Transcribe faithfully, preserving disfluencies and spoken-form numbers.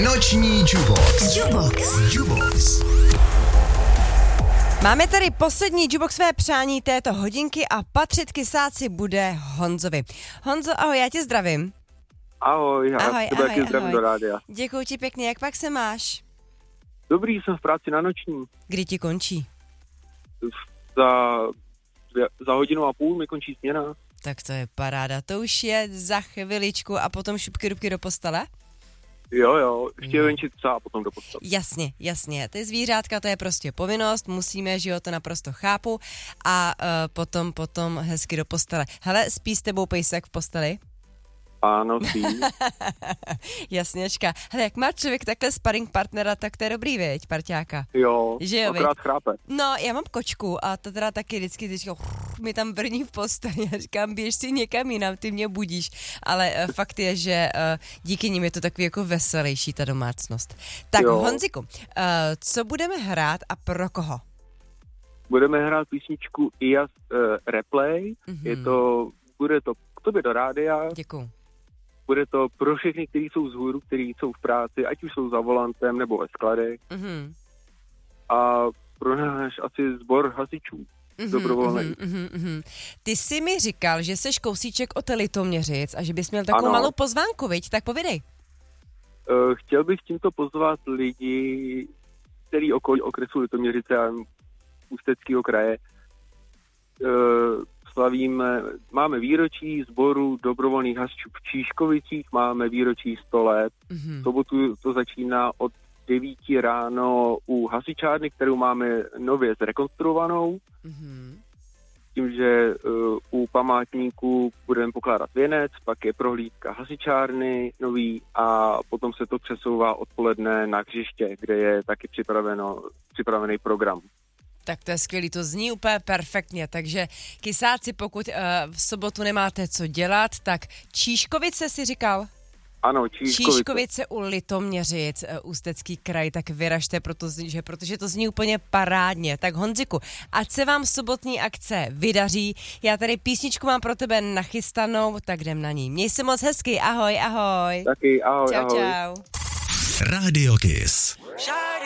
Noční Jubox. Jubox. Jubox. Máme tady poslední Juboxové přání této hodinky a patřit kysáci bude Honzovi. Honzo, ahoj, já tě zdravím. Ahoj, já ahoj, tebe ahoj, taky zdravím do rádia. Děkuji ti pěkně, jak pak se máš? Dobrý, jsem v práci na noční. Kdy ti končí? Za, za hodinu a půl mi končí směna. Tak to je paráda, to už je za chviličku a potom šupky dubky do postele? Jo, jo, ještě hmm. venčit psa a potom do postele. Jasně, jasně, ty zvířátka, to je prostě povinnost, musíme, že jo, to naprosto chápu a uh, potom, potom hezky do postele. Hele, spí s tebou pejsek v posteli? Ano, spí. Jasněčka. Hele, jak má člověk takhle sparring partnera, tak to je dobrý, viď, parťáka. Jo, že jo, akorát chrápe. No, já mám kočku a to teda taky vždycky teďka mi tam brní v posteli. Já říkám, běž si někam jinam, ty mě budíš. Ale uh, fakt je, že uh, díky nim je to takový jako veselější ta domácnost. Tak jo. Honziku, uh, co budeme hrát a pro koho? Budeme hrát písničku I A S uh, Replay. Mm-hmm. Je to, bude to k tobě do rádia. Děkuju. Bude to pro všechny, kteří jsou vzhůru, kteří jsou v práci, ať už jsou za volantem nebo ve skladech. Mm-hmm. A pro náš asi sbor hasičů. Mm-hmm, dobrovolný. Mm-hmm, mm-hmm. Ty jsi mi říkal, že seš kousíček od Litoměřic a že bys měl takovou ano. malou pozvánku, viď? Tak povídej. Uh, chtěl bych tímto pozvat lidi, který okolí okresu Litoměřice a Ústeckého kraje. Uh, slavíme, máme výročí sboru dobrovolných hasičů v Číškovicích, máme výročí sto let. Mm-hmm. V sobotu to začíná od devíti ráno u hasičárny, kterou máme nově zrekonstruovanou. Mm-hmm. Tím, že uh, u památníku budeme pokládat věnec, pak je prohlídka hasičárny nový a potom se to přesouvá odpoledne na hřiště, kde je taky připraveno, připravený program. Tak to je skvělý, to zní úplně perfektně, takže kysáci, pokud uh, v sobotu nemáte co dělat, tak Číškovice si říkal? Ano, Číškovice. Číškovice u Litoměřic, uh, Ústecký kraj, tak vyražte, protože, protože to zní úplně parádně. Tak Honziku, ať se vám sobotní akce vydaří, já tady písničku mám pro tebe nachystanou, tak jdem na ní. Měj se moc hezky, ahoj, ahoj. Taky, ahoj, čau, ahoj. Čau, Radio Kiss.